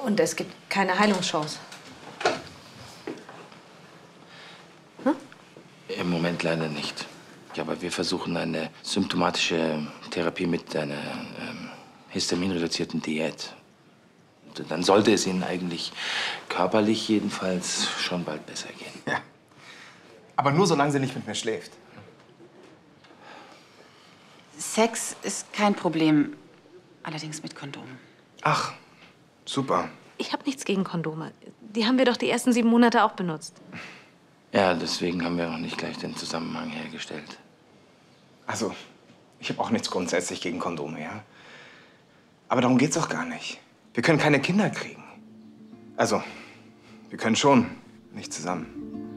Und es gibt keine Heilungschance. Hm? Im Moment leider nicht. Ja, aber wir versuchen eine symptomatische Therapie mit einer histaminreduzierten Diät. Und dann sollte es Ihnen eigentlich körperlich jedenfalls schon bald besser gehen. Ja. Aber nur solange sie nicht mit mir schläft. Sex ist kein Problem, allerdings mit Kondom. Ach, super. Ich habe nichts gegen Kondome. Die haben wir doch die ersten 7 Monate auch benutzt. Ja, deswegen haben wir auch nicht gleich den Zusammenhang hergestellt. Also, ich habe auch nichts grundsätzlich gegen Kondome, ja? Aber darum geht's doch gar nicht. Wir können keine Kinder kriegen. Also, wir können schon, nicht zusammen.